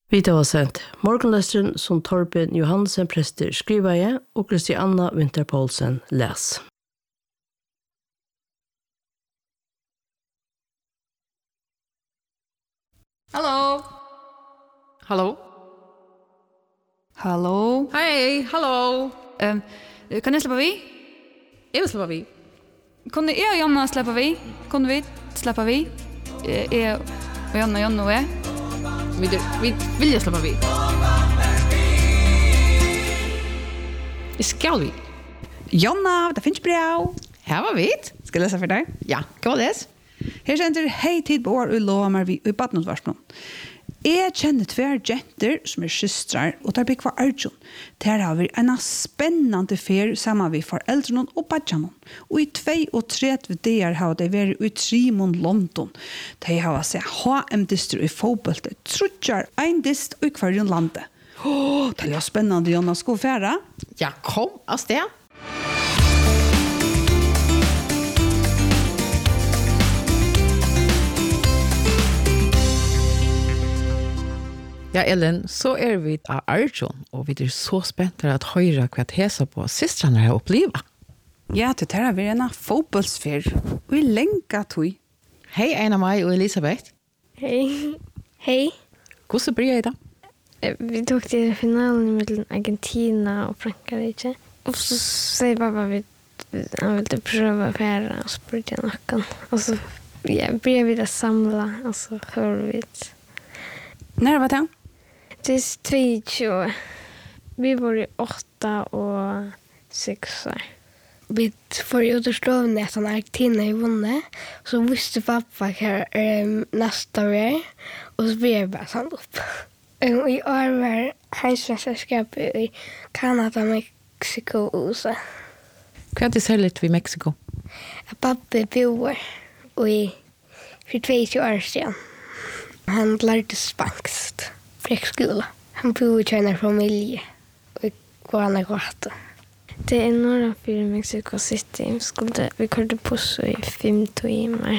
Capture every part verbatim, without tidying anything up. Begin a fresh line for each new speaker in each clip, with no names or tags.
Vi tar var sendt morgenløsteren som Torben Johansen prester skriver jeg, og Kristianna Winter Poulsen les.
Hallo. Hallo.
Hallo.
Hej, hallo.
Um, kan jeg slippe vi?
Jeg vil slippe vi.
Kunne jeg og Jonna slippe vi? Kunne vi slippe vi? Jeg og Jonna, Jonna og jeg?
Vi, vi vill jag släppa vi. Vi ska vi.
Jonna, det finns bra.
Här var vi.
Ska jag läsa för dig?
Ja, kan vara det.
Her kjenner hei tid på år og lover vi i badnåtvarsmån. Jeg kjenner tver jenter som er systrar, og der blir kvar Arjun. Der har vi en spennende fer sammen med foreldrene og badjanen. Og i tvei og tredje dager har de vært i Trimon, London. De har sett H M-distru i fotbollet, trutjar ein dist og i kvarjon landet. Åh, det er jo spennende, Jonna, skal vi fære?
Ja, kom av sted. Ja, Ellen, så er vi av Arjun, og vi er så spent at høre hva det heter på systrene har opplevd.
Ja, det er vi en fotbollsfer, og i lenka tog.
Hei, Einar Mai og Elisabeth.
Hei. Hei.
Hvordan blir det da?
Vi tog til finalen mellom Argentina og Frankrike. Og så sier pappa at han ville prøve å fære, og så spurte jeg noen. Og så ja, blir vi det samlet, og så hører vi det.
Når var det?
Det er två. Vi var i åtta och sex år. Vi får ju utstrålande att Argentina i vunnet. Så visste pappa här um, nästa år. Och så blev jag bara samt upp. Um, I år var hejsmästerskap i Kanada, Mexiko och U S A.
Hva er det særligt i Mexico?
Pappa bor i för tjugo år sedan. Han lärde spanskt. Fräckskola. Han bor i China familj och Guanajuato. Det är norra för Mexico City. Skulle vi körde på så i fem timmar.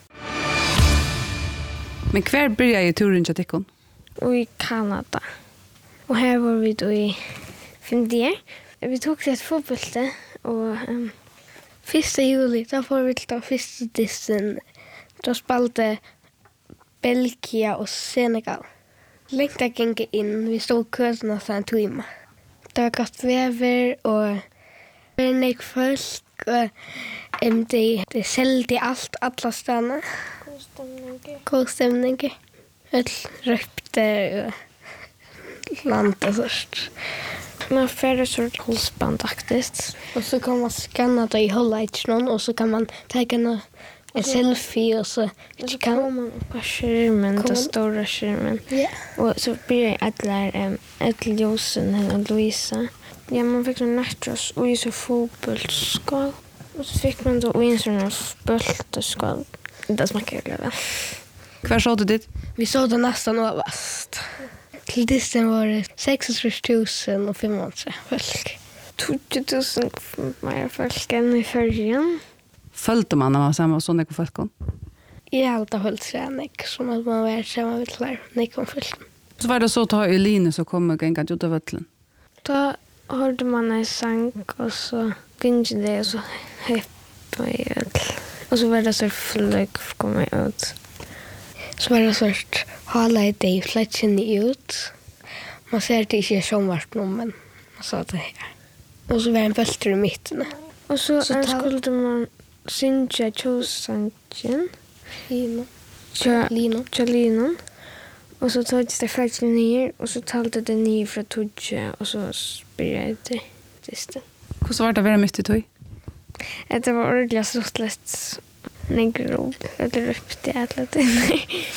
Men hver börjar ju turen till Tikkon?
Och i Kanada. Och här var vi då i fem dagar. Vi tog till ett fotboll och um, första juli då får vi till första dissen. Då spelade Belgia och Senegal. Längta gänga in, vi stod kösarna så en timme. Det var gott väver och det var folk och um, det, det säljde allt, alla stanna. God stämning. God stämning. Öll röpte och landa först. Man får ett sort halsbandaktigt. Och så kan man scanna det i highlights och så kan man ta en en selfie och så kan man på skärmen, den stora skärmen. Yeah. Och så blir det alla um, alla ljusen och Louisa. Ja, man fick en nachos och i så fotbollsskål. Och så fick man då en sån här bulteskål. Det smakar ju väl.
Kvar såg du dit?
Vi såg det nästan överst. Till dissen var det sextiotre tusen och femhundra folk. tjugo tusen mer folk än i förrgen.
Följde man när man var samma och så när folk kom?
Jag har alltid hållit sig Nick som att man var samma vid klar Nick kom folk.
Så var det så att ta Eline så kom jag gänga ut av vattlen.
Då hörde man en sång och så gynde det och så heppa i öl. Och så var det så flög kom jag ut. Så var det så att hala i dig flätchen ut. Man ser det inte som vart någon men man sa det här. Och så var en bölter i mitten. Och så, så skulle man synja tjosangen. Lino. Lino. Lino. Och så tog det flätchen ner och så talade det ner från tudja och så spelade det.
Hur var det att vara mitt i tog?
Det var ordentligt sluttlätt negro. Eller upp till alla det.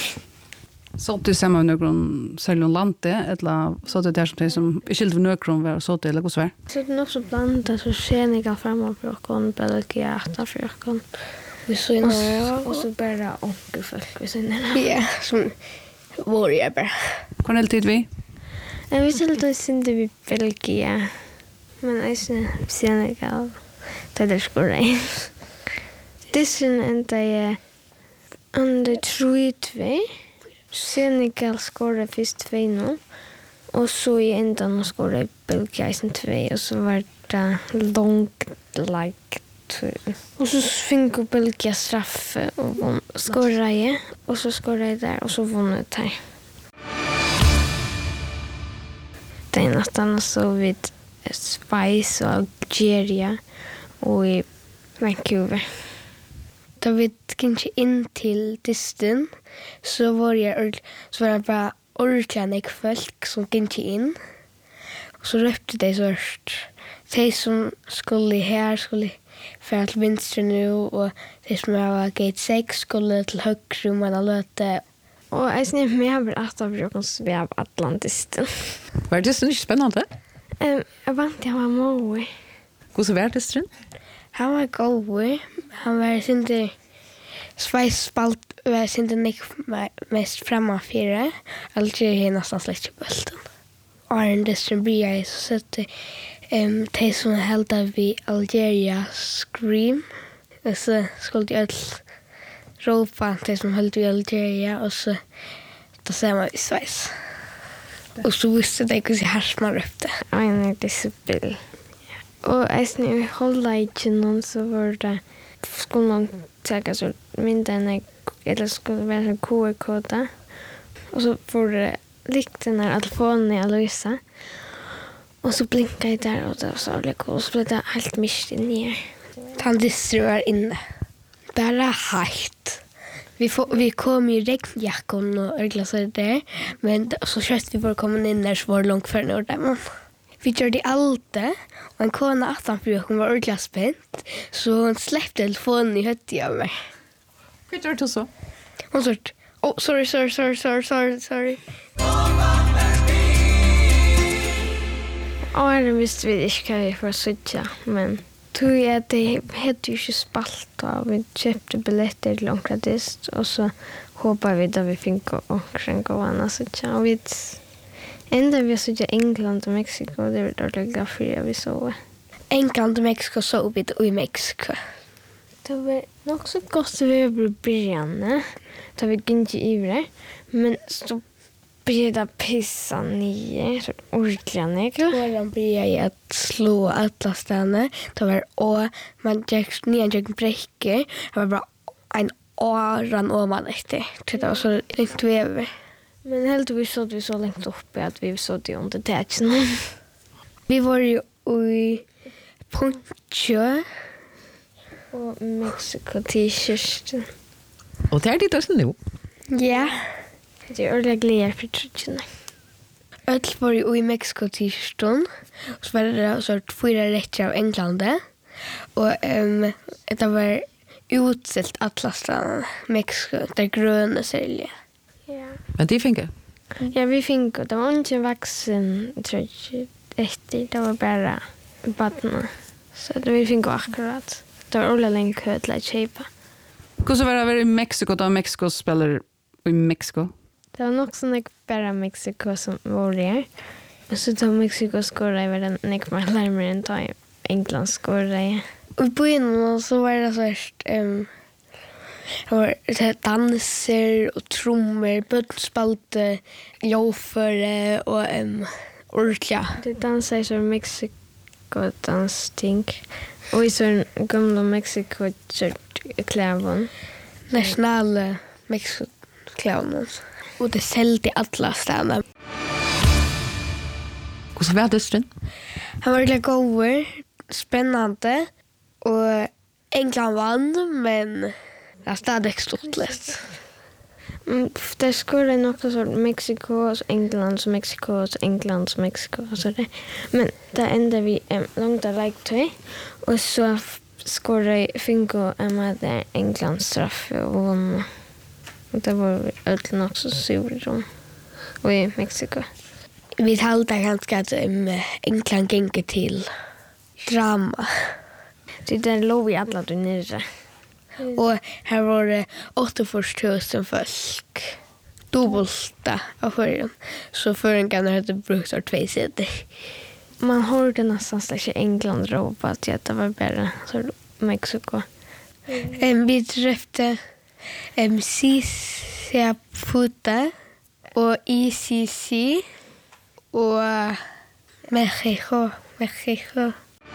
Så du samma med någon säljon lante eller så det där som det som i skilt för nökron var så det eller hur svär.
Så det är också blandat så Senegal framåt för och Belgia efter för och vi så inne och så bara onkel folk vi så inne. Ja, som var jag bara.
Kan det tid vi?
Jag vet inte synd vi Belgia. Men är så Senegal. Det är skulle. Det är en enda är under tre två. Senegal skorade först två noll. Och så i ändan skorade Belgien två. Och så var det långt like och så fick Belgien straff och skorade. Och så skorade jag där och så vann det här. Det är nästan så vid Schweiz och Algeria och i Vancouver. Då vi gick in till Distan så var jag så var det bara ordentligt folk som gick in. Och så röpte de först. De som skulle här skulle för till vänster nu och de som var gate sex skulle till höger om alla löte. Och jag snäpp med att av Jokons väv Atlantisten.
Var det så spännande?
Um, jag vant jag var mål.
Hur så var det strun?
Han var god. Han var inte Schweiz spalt var inte nick mest framåt fyra. Algeria nästan släckte bulten. Arne Distribria så att ehm de som hälda vi Algeria scream. Så skulle jag ropa de som höll i Algeria och så då säger man i Schweiz. Och så visste de hur jag harsmar upp det. Ja, det är disciplin. Och jag snö hålla i någon så var det skulle man ta så mindre än eller skulle vara en Q R-kod. Och så får det likt den här telefonen i Aloisa. Och så blinkade jag där och det var så lite och så blev det helt mischt ner. Han distribuerar inne. Bara helt. Vi får vi kom i regnjackon och örglasar där, men så kött vi får komma in där så var det långt för norr där man. Vi gjorde allt och en kona utanför hon var ordentligt spänt så hon släppte telefonen i hötte av mig.
Hur gjorde du så?
Hon sa, oh sorry, sorry, sorry, sorry, sorry, sorry. Och jag visste vi inte vad vi får sitta, men tror jag att det hette ju inte spalt och vi köpte biljetter till Onkradist och så hoppade vi där vi fick omkring och vanna sitta och vi ända vi såg England och Mexiko det var dåliga för vi såg. England och Mexiko såg vi i Mexiko. Det var nog så gott vi blev börjande. Då vi gick i det. Men så började pissa ner så ordentligt ner. Och de började att slå alla stannar. Det var och man gick ner och gick bräcker. Det var bara en åran ovan efter. Det var så längt vi över. Men helt vi så vi så långt uppe att vi så det under täcken. Vi var ju i Poncho och Mexico t-shirt.
Och där det är nu.
Ja. Det är ordentligt glädje för trutchen. Öll var ju i Mexico t-shirt och så var det så fyra rätter av England och ehm det var utsällt atlasstranden Mexico där gröna säljer. Ja.
Men det fick jag.
Ja, vi fick det var inte vuxen tror jag efter det var bara barn. Så det vi fick akkurat. Det var alla länge kö till att köpa.
Hur så var det i Mexiko då Mexiko spelar i Mexiko?
Det var nog så mycket bara Mexiko som var där. Och så tog Mexiko skåra över den nekmar närmare än ta England skåra. Och i början så var det först um, det var det danser och trummor, böttspalte, jofare och um, orkla. Det dansar så Mexiko dansting. Och i så gamla Mexiko klävon. Nationella Mexiko klävon. Och det säljde alla städer.
Hur så var det strun?
Han var väldigt god, spännande och England vann, men det är stadigt stort lätt. Mm, det skulle nog så Mexiko, så England, så Mexiko, så England, så Mexiko och så där. Men där ända vi um, långt där like till och så skulle Finko med där England straff och vann. Och det var öll nog så sur om och i Mexiko. Vi talade ganska att um, England gick till drama. Det där låg vi alla där nere. Mm. Och här var det åttiofyrtio tusen folk. Dubbelta av förrän. Så förrän kan det hade brukt av två sidor. Man hörde nästan slags England ropa att det var bara så Mexiko. Mm. Um, vi träffade um, Cissia Puta og I C C og Mexico, Mexico.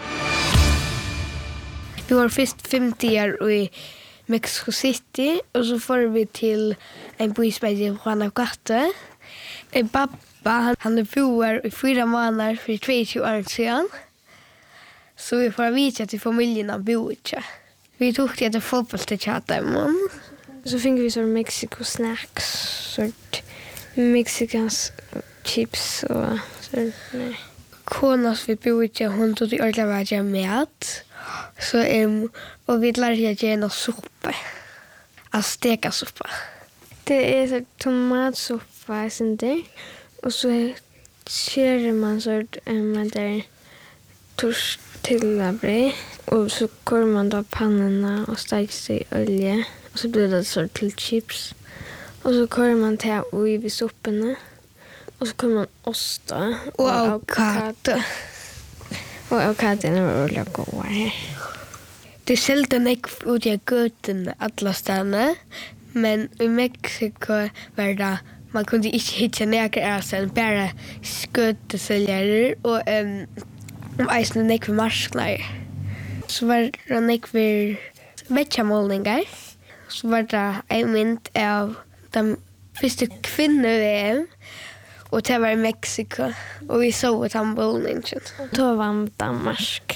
Vi var først fem dager i Mexico City, og så får vi til en by som heter Guanajuato. En pappa, han, han er boer i fyra måneder for tjueto år siden. Så vi får vite til familien av bor ikke. Vi tok det etter fotball til Chatham. Så fikk vi sånn Mexico snacks, sånt Mexicans chips og sånt. Kona som vi bor ikke, hun tog det ordentlig hva jeg med. Så, um, og vi lærte jeg gjøre noe suppe. Av stekasuppe. Det er så tomatsuppe, sånn der. Og så kjører man sånn med der tortillabrød. Og så går man da pannene og steker seg i olje. Og så blir det sånn til chips. Og så går man til å i ved suppene. Og så går man ost og, og avokado. Og avokadoen var veldig gode her. Det er sjelden ikke ut i gøten alle stedene, men i Mexico var det, man kunne ikke hitte nærkere av seg, bare skøteselgere og um, eisende nekve marskner. Så var det nekve vetjamålninger. Så var det en mynd av de første kvinner-V M, og det var i Mexico, og vi så ut han målningen. Da var Danmark.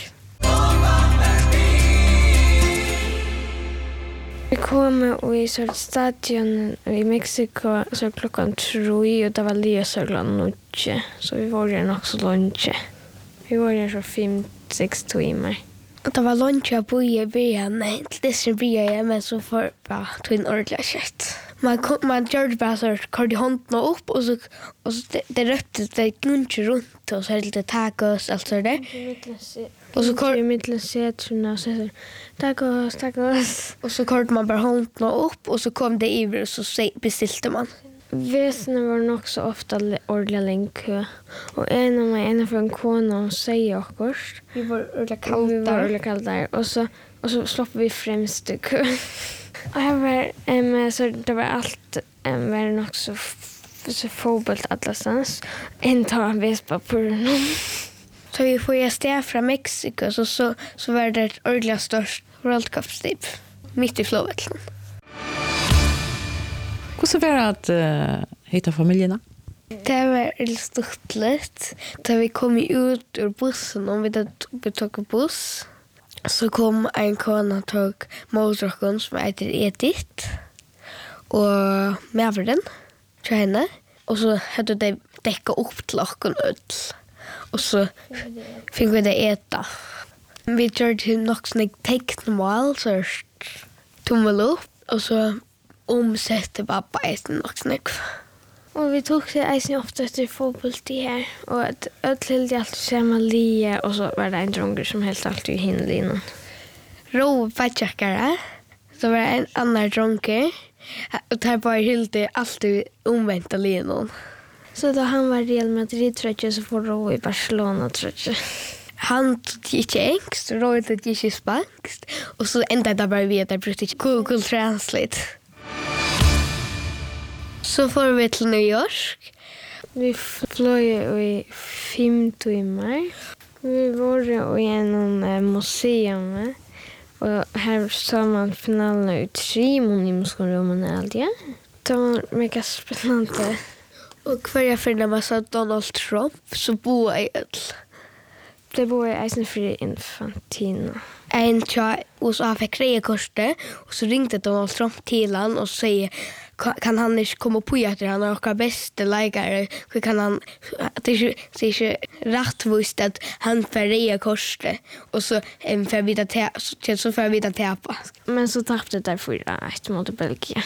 Vi kom i sånn stadion i Mexico så klokkan tre, og det var lyset klokken noe, så vi var der nok så lunge. Vi var der så fem, seks timer. Og det var lunge på i byen, til disse byen, men så får bare tog en ordentlig kjøtt. Man, man gjør det bare så, kort i hånden opp, og så, og så det, det røpte, det gnunker rundt, og så er det tacos, alt så der. Og så kort... I middelen setrene, og så er det tacos, tacos. Og så kort man bare hånden opp, og så kom det iver, og så bestilte man. Vesene var nok så ofte ordentlig lenge, og en av meg, en av en kone, hun sier akkurat. Vi var ordentlig kaldt der. Vi var ordentlig kaldt der, og så, og så slapp vi fremst i kø. Og her var, um, så det var alt, um, var nok så, så fotbollt atlasans. En tar vespa på noen. Så vi får jeg sted fra Mexico, så, så, så var det et ordentlig størst World Cup-stip, midt i Flåvetlen.
Hvordan var det at uh, hitta familjerna?
Det var litt stort litt. Da vi kom ut ur bussen, og vi tok buss, så kom en kone og tok motorrocken som heter Edith, og medverden til henne, og så hadde de dekket opp til åkken ut, og så fikk vi det eta. Vi gjorde nok sånn teknomal, så tommel opp, og så omsette pappa eisen nok snakk. Og vi tok det eisen ofte etter fotbolltid her, og et ødelig alt samme lie, og så var det en dronger som helt alltid i hinlinen. Rå fatjakkere, så var det en annen dronger, og der bare hylte alltid omvendt av linen. Så da han var Real Madrid, tror jeg, så får Rå i Barcelona, tror jeg. Han tog ikke engst, Rå tog ikke spansk, og så enda det bare vi at jeg brukte ikke Google Translate. Så får vi til New York. Vi fløy i fem timer. Vi var i en museum, og her så man finalen i tre monimskorumene alltid. Det var mega spennende. Og hver jeg finner man sa Donald Trump, så bor jeg ut. Det bor jeg eisen for Infantino. En tja, og så fikk reiekortet, og så ringte Donald Trump til han og sier, kan han ikke komme på etter han er akkurat beste leikere, kan han, det er ikke, det er ikke rettvist at han får reiekortet, og så um, får vi det så får vi det tepa. Men så tappte det for ett mot Belgia.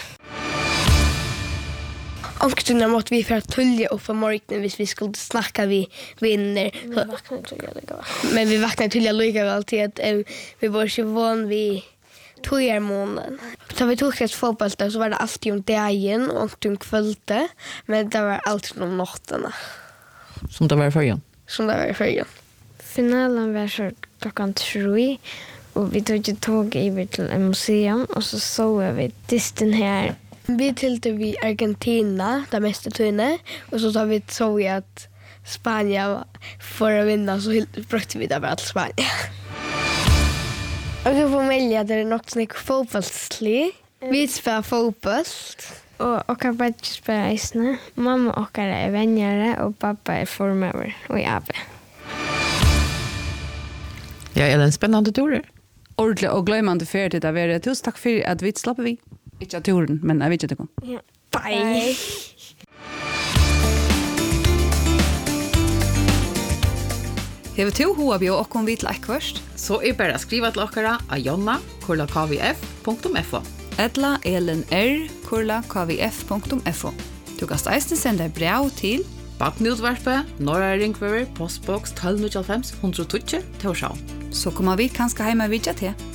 Ångtunna måtte vi för att tulja upp på morgonen hvis vi skulle snacka vi vinner. Vi vaknade tulja lika väl. Men vi vaknade tulja lika väl till att um, vi var så van vid tojar månaden. Så vi tog ett fotboll så var det alltid om dagen och om kvällte, men det var alltid om natten.
Som det var i förrjan?
Som det var i förrjan. Finalen var så klockan tre och vi tog ett tåg över till en museum och så såg vi distan här Vi tilte vi Argentina, det meste tøyne, og så tar vi så vi at Spania får å vinne, så brukte vi det bare til Spania. Og så familie, det er nok sånn fotballslig. Vi spiller fotball. Og okkar bare spiller eisene. Mamma okkar er vennjere, og pappa er formøver og jave.
Ja, er det en spennende turer?
Ordentlig og gløymende ferie til det være. Tusen takk for at vi slapper vi. Ikke av turen, men jeg vet ikke det kom.
Ja. Bye.
Hever to hoa vi og kom vi til ekkvørst.
Så er bare å skrive til dere av jonna kurla k v f punktum f o.
Edla Elin R, kurla k v f punktum f o. Du kan eisne sende brev til
Badnutvarpe, Norra Ringvever, postbox tolv null fem hundre og tjue, Torshavn.
så kommer vi kanskje hjemme vidja til.